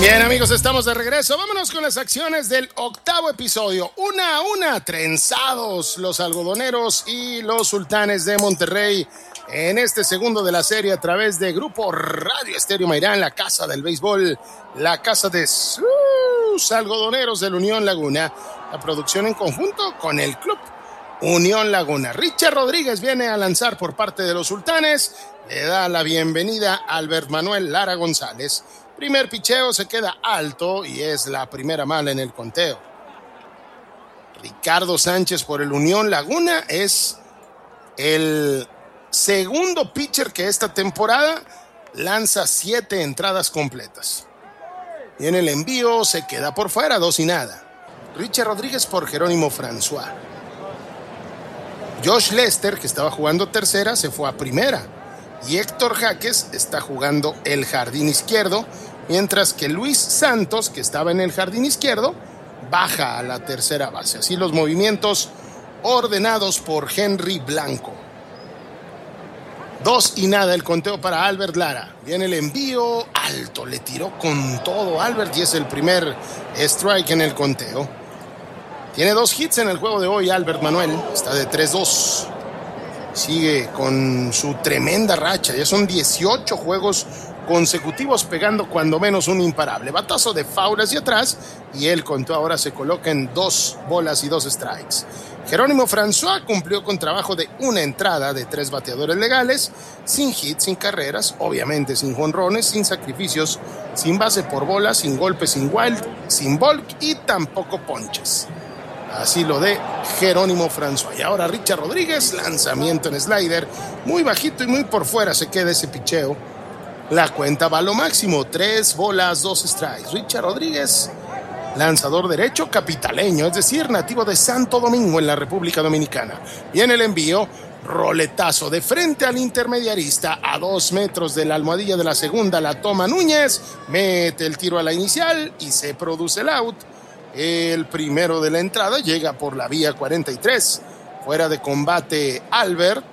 Bien, amigos, estamos de regreso. Vámonos con las acciones del octavo episodio. Una a una, trenzados los algodoneros y los sultanes de Monterrey en este segundo de la serie a través de Grupo Radio Estéreo Mairán, la casa del béisbol, la casa de sus algodoneros del Unión Laguna. La producción en conjunto con el Club Unión Laguna. Richard Rodríguez viene a lanzar por parte de los sultanes. Le da la bienvenida a Albert Manuel Lara González. Primer picheo se queda alto y es la primera mala en el conteo. Ricardo Sánchez por el Unión Laguna es el segundo pitcher que esta temporada lanza 7 entradas completas. Y en el envío se queda por fuera, 2-0. Richard Rodríguez por Jerónimo François. Josh Lester, que estaba jugando tercera, se fue a primera. Y Héctor Jaques está jugando el jardín izquierdo, mientras que Luis Santos, que estaba en el jardín izquierdo, baja a la tercera base. Así los movimientos ordenados por Henry Blanco. 2-0 el conteo para Albert Lara. Viene el envío alto, le tiró con todo Albert y es el primer strike en el conteo. Tiene 2 hits en el juego de hoy Albert Manuel, está de 3-2. Sigue con su tremenda racha, ya son 18 juegos consecutivos pegando cuando menos un imparable. Batazo de foul hacia atrás y el conteo ahora se coloca en 2 bolas y 2 strikes. Jerónimo François cumplió con trabajo de una entrada de 3 bateadores legales, sin hits, sin carreras, obviamente sin jonrones, sin sacrificios, sin base por bola, sin golpes, sin wild, sin balk y tampoco ponches. Así lo de Jerónimo François. Y ahora Richard Rodríguez, lanzamiento en slider, muy bajito y muy por fuera se queda ese picheo. La cuenta va a lo máximo, 3 bolas, 2 strikes. Richard Rodríguez, lanzador derecho capitaleño, es decir, nativo de Santo Domingo en la República Dominicana. Viene el envío, roletazo de frente al intermediarista a 2 metros de la almohadilla de la segunda, la toma Núñez, mete el tiro a la inicial y se produce el out. El primero de la entrada llega por la vía 43, fuera de combate Albert.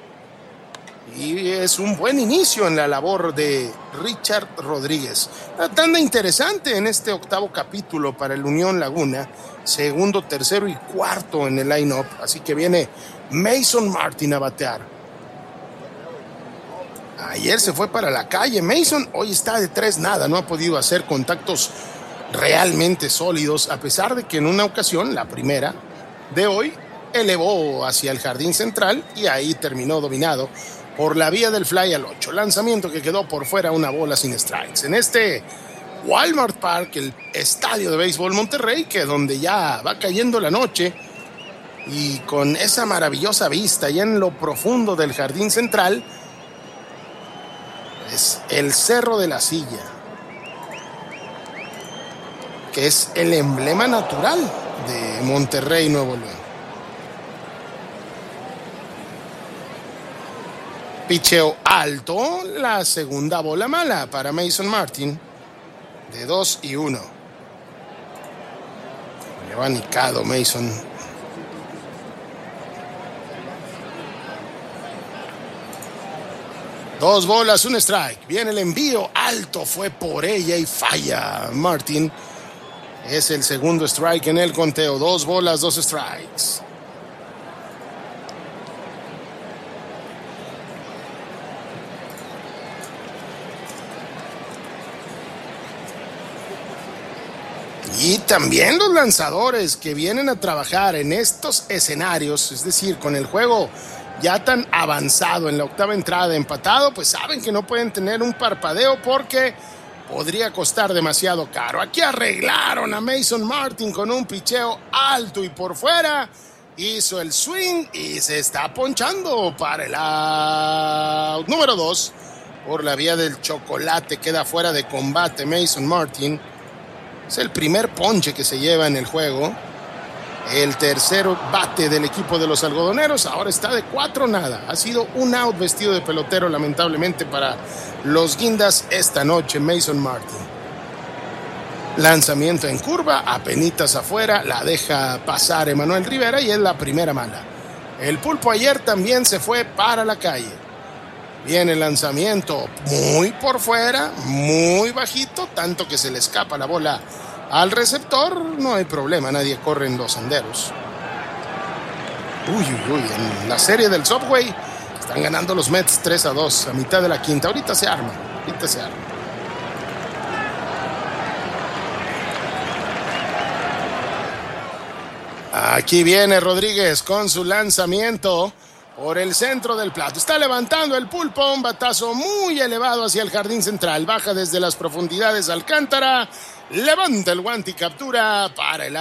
Y es un buen inicio en la labor de Richard Rodríguez. Una tanda interesante en este octavo capítulo para el Unión Laguna. Segundo, tercero y cuarto en el line-up. Así que viene Mason Martin a batear. Ayer se fue para la calle Mason, hoy está de 3-0. No ha podido hacer contactos realmente sólidos, a pesar de que en una ocasión, la primera de hoy, elevó hacia el jardín central y ahí terminó dominado por la vía del fly al 8. Lanzamiento que quedó por fuera, una bola sin strikes. En este Walmart Park, el estadio de béisbol Monterrey, que donde ya va cayendo la noche y con esa maravillosa vista ya en lo profundo del jardín central, es el Cerro de la Silla, que es el emblema natural de Monterrey, Nuevo León. Picheo alto, la segunda bola mala para Mason Martin, de 2-1. Le va nicado Mason. Dos bolas, un strike. Viene el envío alto, fue por ella y falla Martin. Es el segundo strike en el conteo. 2 bolas, 2 strikes. Y también los lanzadores que vienen a trabajar en estos escenarios, es decir, con el juego ya tan avanzado en la octava entrada, empatado, pues saben que no pueden tener un parpadeo porque podría costar demasiado caro. Aquí arreglaron a Mason Martin con un picheo alto y por fuera. Hizo el swing y se está ponchando para el out número 2. Por la vía del chocolate queda fuera de combate Mason Martin. Es el primer ponche que se lleva en el juego. El tercero bate del equipo de los algodoneros. Ahora está de 4-0. Ha sido un out vestido de pelotero, lamentablemente, para los guindas esta noche. Mason Martin. Lanzamiento en curva, apenitas afuera. La deja pasar Emanuel Rivera y es la primera mala. El pulpo ayer también se fue para la calle. Viene el lanzamiento muy por fuera, muy bajito, tanto que se le escapa la bola al receptor. No hay problema, nadie corre en los senderos. Uy, en la serie del Subway están ganando los Mets 3-2 a mitad de la quinta. Ahorita se arma. Aquí viene Rodríguez con su lanzamiento por el centro del plato. Está levantando el pulpo, un batazo muy elevado hacia el jardín central. Baja desde las profundidades Alcántara. Levanta el guante y captura para el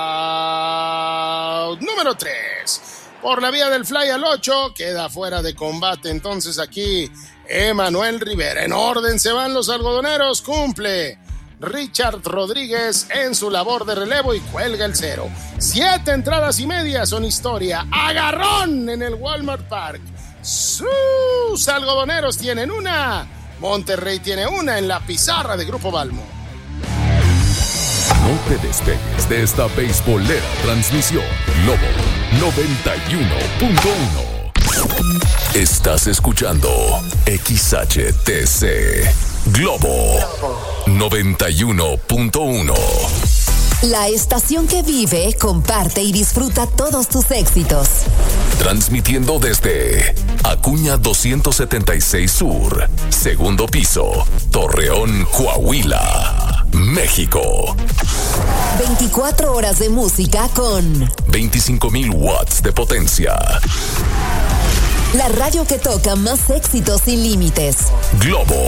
out número 3. Por la vía del fly al 8. Queda fuera de combate entonces aquí Emanuel Rivera. En orden se van los algodoneros. Cumple Richard Rodríguez en su labor de relevo y cuelga el 0. 7 entradas y media son historia. Agarrón en el Walmart Park. Sus algodoneros tienen una. Monterrey tiene una en la pizarra de Grupo Balmo. No te despegues de esta beisbolera transmisión. Globo 91.1. Estás escuchando XHTC Globo 91.1. La estación que vive, comparte y disfruta todos tus éxitos. Transmitiendo desde Acuña 276 Sur, segundo piso, Torreón, Coahuila, México. 24 horas de música con 25,000 watts de potencia. La radio que toca más éxitos sin límites. Globo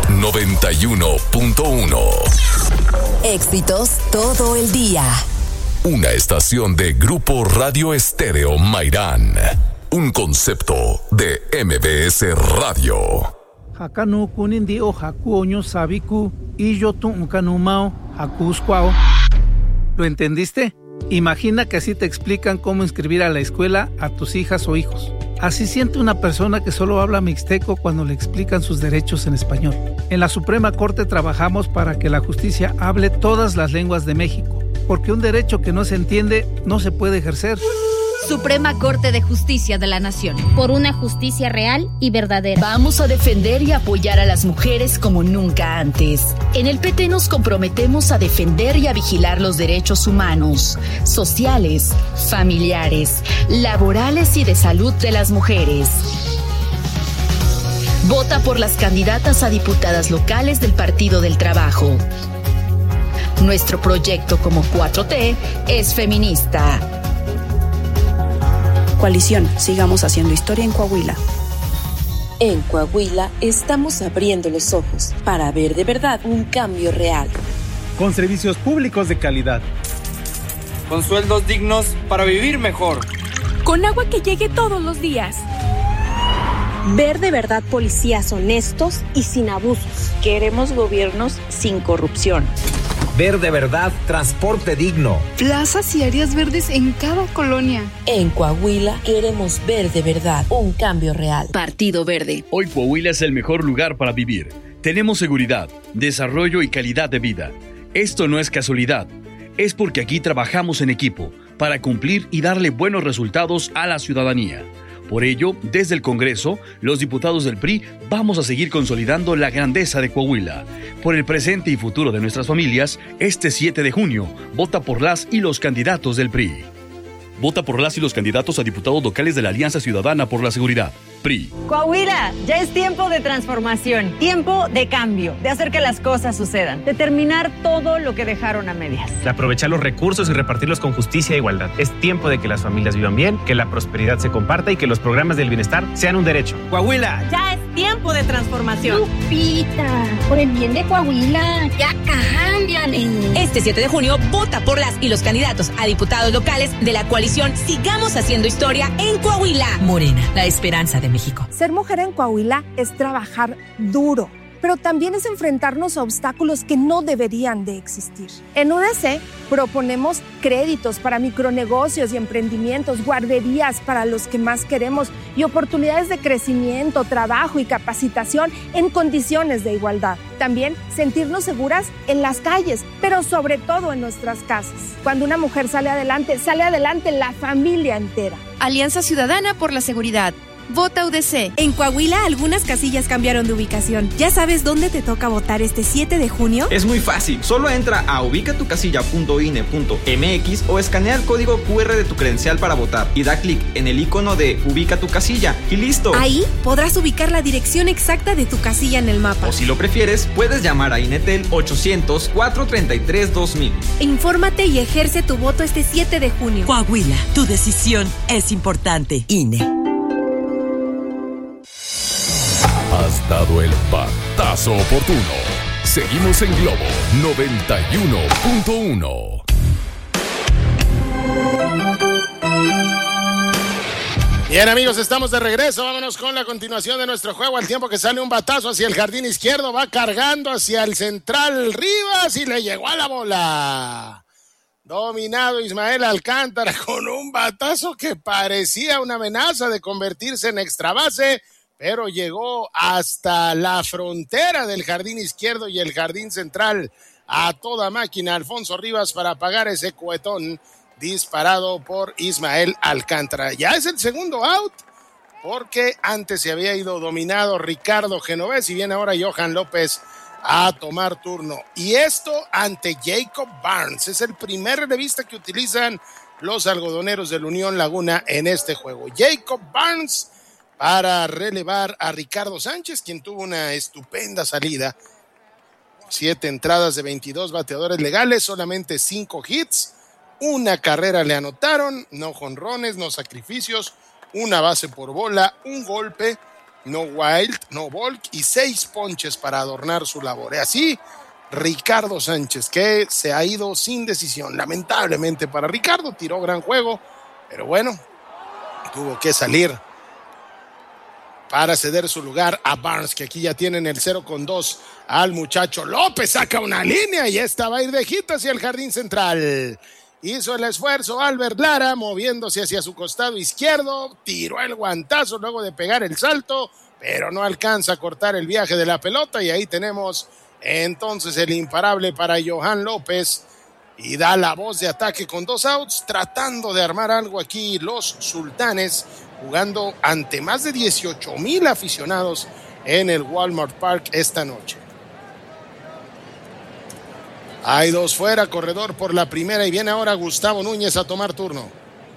91.1. Éxitos todo el día. Una estación de Grupo Radio Estéreo Mairán. Un concepto de MBS Radio. Hakanu kunindi o haku oño sabiku y yo tu unkanumao hakuskwao. ¿Lo entendiste? Imagina que así te explican cómo inscribir a la escuela a tus hijas o hijos. Así siente una persona que solo habla mixteco cuando le explican sus derechos en español. En la Suprema Corte trabajamos para que la justicia hable todas las lenguas de México, porque un derecho que no se entiende no se puede ejercer. Suprema Corte de Justicia de la Nación. Por una justicia real y verdadera. Vamos a defender y apoyar a las mujeres como nunca antes. En el PT nos comprometemos a defender y a vigilar los derechos humanos, sociales, familiares, laborales y de salud de las mujeres. Vota por las candidatas a diputadas locales del Partido del Trabajo. Nuestro proyecto como 4T es feminista. Coalición, sigamos haciendo historia en Coahuila. En Coahuila estamos abriendo los ojos para ver de verdad un cambio real. Con servicios públicos de calidad. Con sueldos dignos para vivir mejor. Con agua que llegue todos los días. Ver de verdad policías honestos y sin abusos. Queremos gobiernos sin corrupción. Ver de verdad transporte digno. Plazas y áreas verdes en cada colonia. En Coahuila queremos ver de verdad un cambio real. Partido Verde. Hoy Coahuila es el mejor lugar para vivir. Tenemos seguridad, desarrollo y calidad de vida. Esto no es casualidad. Es porque aquí trabajamos en equipo para cumplir y darle buenos resultados a la ciudadanía. Por ello, desde el Congreso, los diputados del PRI vamos a seguir consolidando la grandeza de Coahuila. Por el presente y futuro de nuestras familias, este 7 de junio, vota por las y los candidatos del PRI. Vota por las y los candidatos a diputados locales de la Alianza Ciudadana por la Seguridad. PRI. Coahuila, ya es tiempo de transformación, tiempo de cambio, de hacer que las cosas sucedan, de terminar todo lo que dejaron a medias. De aprovechar los recursos y repartirlos con justicia e igualdad. Es tiempo de que las familias vivan bien, que la prosperidad se comparta y que los programas del bienestar sean un derecho. Coahuila, ya es tiempo de transformación. Lupita, por el bien de Coahuila, ya cámbiale. Este 7 de junio, vota por las y los candidatos a diputados locales de la coalición Sigamos Haciendo Historia en Coahuila. Morena, la esperanza de México. Ser mujer en Coahuila es trabajar duro, pero también es enfrentarnos a obstáculos que no deberían de existir. En UDC proponemos créditos para micronegocios y emprendimientos, guarderías para los que más queremos y oportunidades de crecimiento, trabajo y capacitación en condiciones de igualdad. También sentirnos seguras en las calles, pero sobre todo en nuestras casas. Cuando una mujer sale adelante la familia entera. Alianza Ciudadana por la Seguridad. Vota UDC. En Coahuila, algunas casillas cambiaron de ubicación. ¿Ya sabes dónde te toca votar este 7 de junio? Es muy fácil. Solo entra a ubicatucasilla.ine.mx o escanea el código QR de tu credencial para votar y da clic en el icono de Ubica tu casilla y listo. Ahí podrás ubicar la dirección exacta de tu casilla en el mapa. O si lo prefieres, puedes llamar a Inetel 800-433-2000. Infórmate y ejerce tu voto este 7 de junio. Coahuila, tu decisión es importante. INE. Has dado el batazo oportuno. Seguimos en Globo 91.1. Bien, amigos, estamos de regreso. Vámonos con la continuación de nuestro juego. Al tiempo que sale un batazo hacia el jardín izquierdo, va cargando hacia el central Rivas y le llegó a la bola. Dominado Ismael Alcántara con un batazo que parecía una amenaza de convertirse en extra base, pero llegó hasta la frontera del jardín izquierdo y el jardín central a toda máquina. Alfonso Rivas para apagar ese cohetón disparado por Ismael Alcántara. Ya es el segundo out, porque antes se había ido dominado Ricardo Genovés y viene ahora Johan López a tomar turno. Y esto ante Jacob Barnes. Es el primer relevista que utilizan los algodoneros del Unión Laguna en este juego. Jacob Barnes para relevar a Ricardo Sánchez, quien tuvo una estupenda salida. 7 entradas de 22 bateadores legales, solamente 5 hits, una carrera le anotaron, no jonrones, no sacrificios, una base por bola, un golpe, no wild, no walk y 6 ponches para adornar su labor. Y así, Ricardo Sánchez, que se ha ido sin decisión. Lamentablemente para Ricardo, tiró gran juego, pero bueno, tuvo que salir para ceder su lugar a Barnes, que aquí ya tienen el 0-2 al muchacho López. Saca una línea y esta va a ir de hit hacia el jardín central. Hizo el esfuerzo Albert Lara, moviéndose hacia su costado izquierdo, tiró el guantazo luego de pegar el salto, pero no alcanza a cortar el viaje de la pelota, y ahí tenemos entonces el imparable para Johan López, y da la voz de ataque con 2 outs, tratando de armar algo aquí los Sultanes, jugando ante más de 18,000 aficionados en el Walmart Park esta noche. Hay 2 fuera, corredor por la primera, y viene ahora Gustavo Núñez a tomar turno.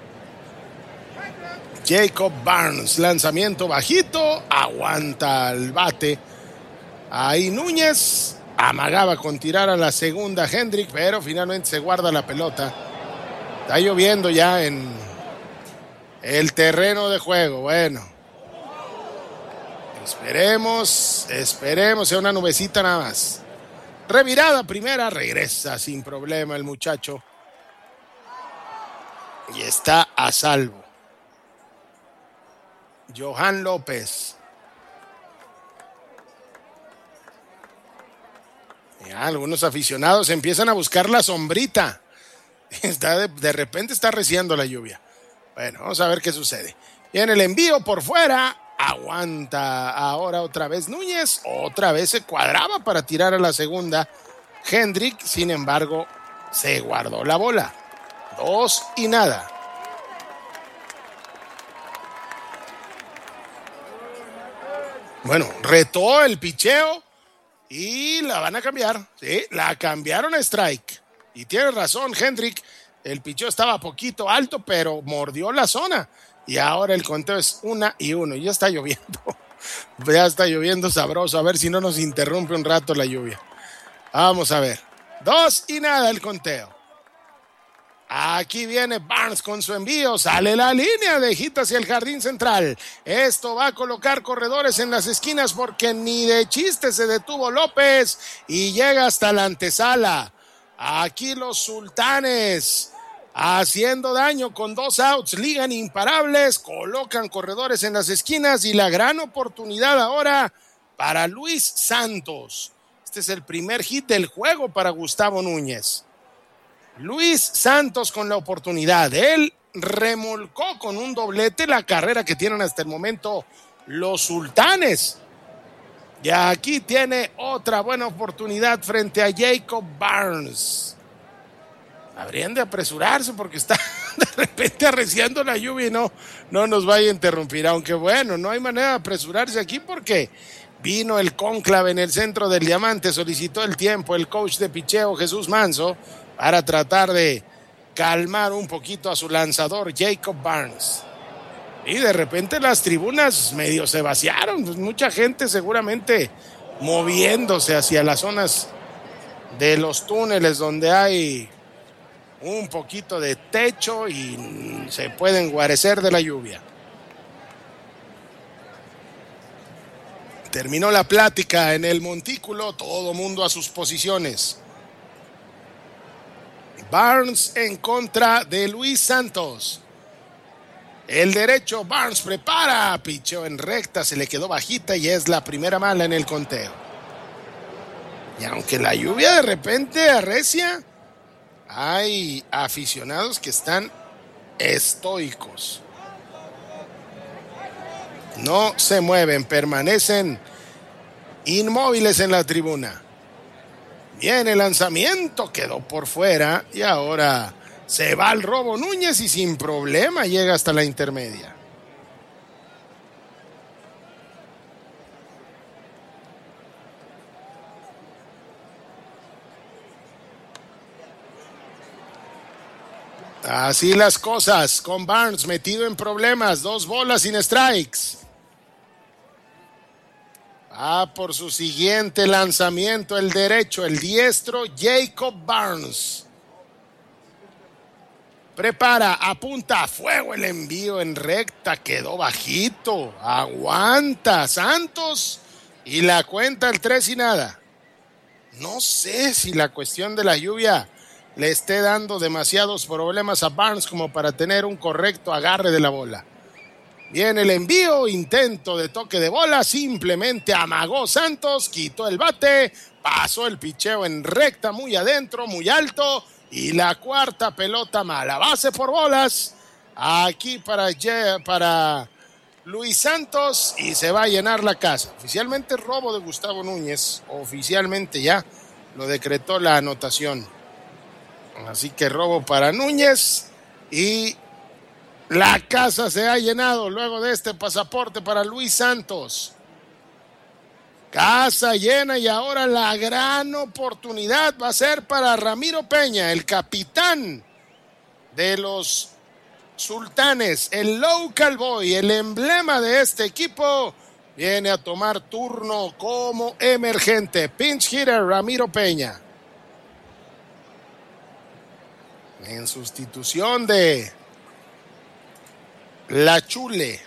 Jacob Barnes, lanzamiento bajito, aguanta el bate. Ahí Núñez amagaba con tirar a la segunda Hendrick, pero finalmente se guarda la pelota. Está lloviendo ya en el terreno de juego. Bueno, esperemos, sea una nubecita nada más. Revirada primera, regresa sin problema el muchacho. Y está a salvo. Johan López. Ya, algunos aficionados empiezan a buscar la sombrita. De repente está arreciando la lluvia. Bueno, vamos a ver qué sucede. Viene el envío por fuera. Aguanta ahora otra vez Núñez, otra vez se cuadraba para tirar a la segunda Hendrick, sin embargo se guardó la bola. 2-0. Bueno, retó el picheo y la van a cambiar. Sí, la cambiaron a strike. Y tiene razón Hendrick, el picheo estaba poquito alto, pero mordió la zona. Y ahora el conteo es 1-1. Ya está lloviendo. Ya está lloviendo sabroso. A ver si no nos interrumpe un rato la lluvia. Vamos a ver. 2-0 el conteo. Aquí viene Barnes con su envío. Sale la línea de hit hacia el jardín central. Esto va a colocar corredores en las esquinas porque ni de chiste se detuvo López. Y llega hasta la antesala. Aquí los Sultanes haciendo daño con 2 outs, ligan imparables, colocan corredores en las esquinas y la gran oportunidad ahora para Luis Santos. Este es el primer hit del juego para Gustavo Núñez. Luis Santos con la oportunidad. Él remolcó con un doblete la carrera que tienen hasta el momento los Sultanes. Y aquí tiene otra buena oportunidad frente a Jacob Barnes. Habrían de apresurarse porque está de repente arreciando la lluvia y no nos vaya a interrumpir. Aunque bueno, no hay manera de apresurarse aquí porque vino el cónclave en el centro del diamante, solicitó el tiempo el coach de picheo Jesús Manzo para tratar de calmar un poquito a su lanzador Jacob Barnes. Y de repente las tribunas medio se vaciaron, pues mucha gente seguramente moviéndose hacia las zonas de los túneles donde hay un poquito de techo y se pueden guarecer de la lluvia. Terminó la plática en el montículo, todo mundo a sus posiciones. Barnes en contra de Luis Santos. El derecho, Barnes prepara, picheo en recta, se le quedó bajita y es la primera mala en el conteo. Y aunque la lluvia de repente arrecia, hay aficionados que están estoicos. No se mueven, permanecen inmóviles en la tribuna. Viene el lanzamiento, quedó por fuera y ahora se va al robo Núñez y sin problema llega hasta la intermedia. Así las cosas, con Barnes metido en problemas, 2 bolas sin strikes. Por su siguiente lanzamiento, el derecho, el diestro, Jacob Barnes. Prepara, apunta, a fuego el envío en recta, quedó bajito, aguanta Santos y la cuenta el 3-0. No sé si la cuestión de la lluvia le esté dando demasiados problemas a Barnes como para tener un correcto agarre de la bola. Viene el envío, intento de toque de bola, simplemente amagó Santos, quitó el bate, pasó el picheo en recta, muy adentro, muy alto, y la cuarta pelota mala. Base por bolas, aquí para Luis Santos, y se va a llenar la casa. Oficialmente robo de Gustavo Núñez, oficialmente ya lo decretó la anotación. Así que robo para Núñez y la casa se ha llenado luego de este pasaporte para Luis Santos. Casa llena y ahora la gran oportunidad va a ser para Ramiro Peña, el capitán de los Sultanes, el local boy, el emblema de este equipo. Viene a tomar turno como emergente. Pinch hitter Ramiro Peña. En sustitución de La Chule.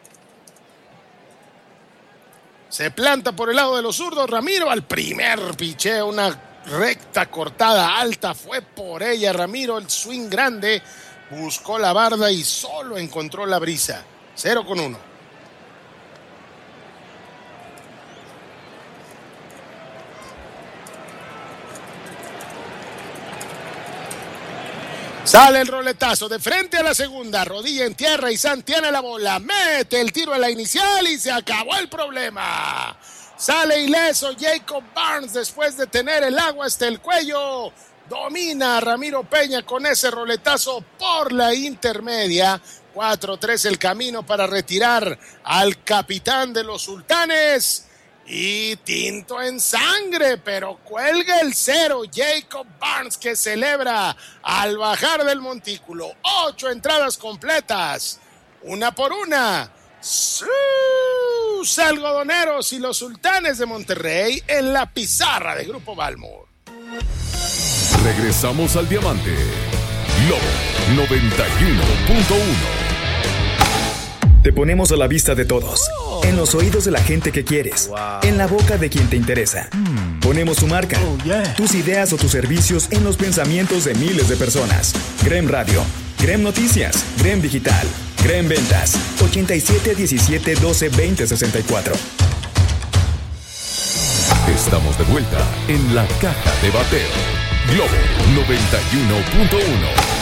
Se planta por el lado de los zurdos. Ramiro al primer picheo. Una recta cortada alta. Fue por ella Ramiro. El swing grande. Buscó la barda y solo encontró la brisa. 0-1. Sale el roletazo de frente a la segunda, rodilla en tierra y San tiene la bola, mete el tiro a la inicial y se acabó el problema. Sale ileso Jacob Barnes después de tener el agua hasta el cuello. Domina a Ramiro Peña con ese roletazo por la intermedia. 4-3 el camino para retirar al capitán de los Sultanes. Y tinto en sangre, pero cuelga el 0 Jacob Barnes, que celebra al bajar del montículo. 8 entradas completas, una por una. ¡Sus algodoneros y los Sultanes de Monterrey en la pizarra de Grupo Balmor! Regresamos al diamante. Lobo 91.1. Te ponemos a la vista de todos, en los oídos de la gente que quieres, en la boca de quien te interesa. Ponemos tu marca, tus ideas o tus servicios en los pensamientos de miles de personas. Grem Radio, Grem Noticias, Grem Digital, Grem Ventas, 87 17 12 20 64. Estamos de vuelta en la caja de bateo. Globo 91.1.